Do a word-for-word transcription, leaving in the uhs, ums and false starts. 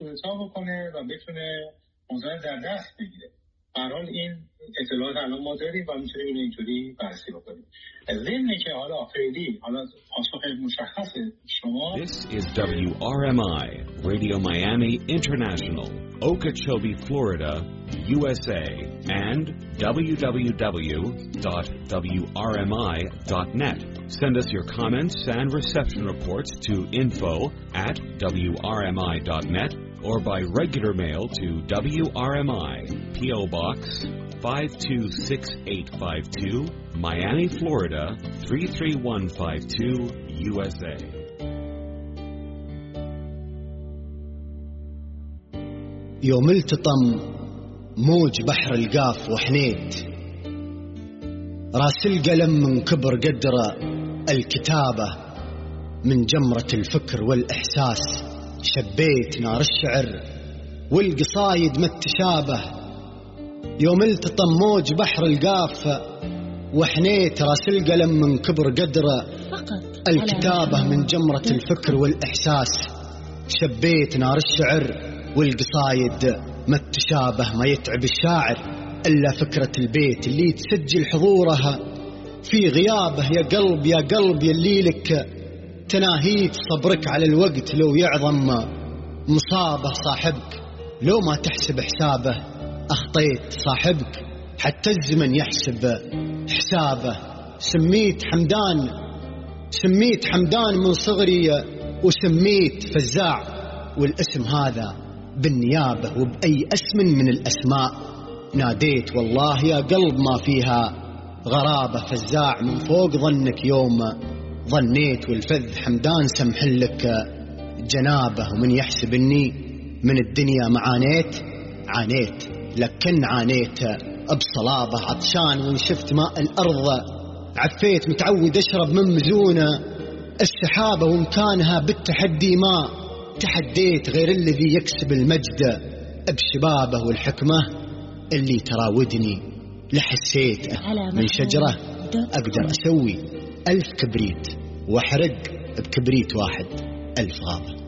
حساب بکنه و بتونه اوضاع در دست بگیره. به هر حال این اطلاعات الان ما داریم و میتونیم اینو اینطوری بررسی بکنیم. ضمن که حالا فعلی حالا پاسخ مشخص شما. This is W R M I Radio Miami International, Okeechobee, Florida, U S A, and w w w dot w r m i dot net. Send us your comments and reception reports to info at w r m i dot net or by regular mail to W R M I, P O Box five two six eight five two, Miami, Florida three three one five two, U S A. يوم التطم موج بحر القاف وحنيت، راس القلم من كبر قدر الكتابة، من جمرة الفكر والإحساس شبيت نار الشعر والقصايد ما التشابه. يوم التطم موج بحر القاف وحنيت، راس القلم من كبر قدر الكتابة، من جمرة الفكر والإحساس شبيت نار الشعر والقصايد ما التشابه. ما يتعب الشاعر إلا فكرة البيت اللي تسجل حضورها في غيابه. يا قلب يا قلب يلي لك تناهيت صبرك على الوقت لو يعظم مصابه. صاحبك لو ما تحسب حسابه أخطيت، صاحبك حتى الزمن يحسب حسابه. سميت حمدان سميت حمدان من صغري وسميت فزاع، والاسم هذا بالنيابة وبأي اسم من الأسماء ناديت. والله يا قلب ما فيها غرابة، فزاع من فوق ظنك يوم ظنيت، والفذ حمدان سمحلك جنابه. ومن يحسب اني من الدنيا معانيت عانيت، لكن عانيت بصلابة. عطشان وان شفت ماء الأرض عفيت، متعود أشرب من مزونة السحابة، ومكانها بالتحدي ما تحديت. غير الذي يكسب المجد بشبابه، والحكمة اللي تراودني لحسيت من شجرة أقدر أسوي ألف كبريت وأحرق بكبريت واحد ألف غابة.